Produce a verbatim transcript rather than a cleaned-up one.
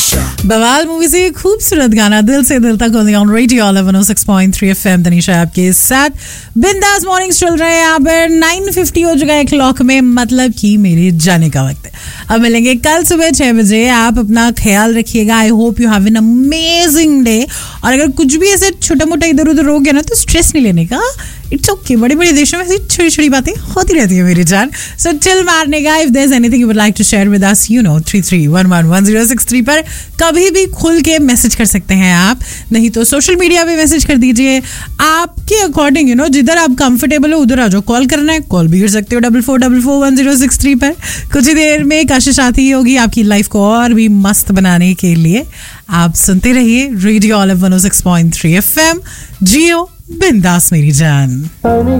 बवाल मूवी से खूबसूरत गाना दिल से दिल तक on radio one O six point three FM. Tanisha आपके साथ बिंदास मॉर्निंग्स चल रहे हैं। यहाँ पर नाइन फिफ्टी हो चुका है क्लॉक में, मतलब कि मेरे जाने का वक्त है। अब मिलेंगे कल सुबह छह बजे। आप अपना ख्याल रखिएगा। I hope you have an amazing day. और अगर कुछ भी ऐसे छोटा मोटा इधर उधर हो गया ना तो स्ट्रेस नहीं लेने का। इट्स ओके, बड़े बड़े देशों में ऐसी छोटी छोटी बातें होती रहती है मेरी जान। सो चिल मारने का। If there is anything you would like to share with us, you know three three one one one zero six three पर कभी भी खुल के मैसेज कर सकते हैं आप। नहीं तो सोशल मीडिया पे मैसेज कर दीजिए। आपके अकॉर्डिंग यू नो जिधर आप कंफर्टेबल हो उधर आ जाओ। कॉल करना है कॉल भी कर सकते हो double four double four one zero six three पर। कुछ ही देर में कशिश आती होगी आपकी लाइफ को और भी मस्त बनाने के लिए। आप सुनते रहिए रेडियो वन ओ सिक्स पॉइंट थ्री एफएम। जियो बिंदास मेरी जान।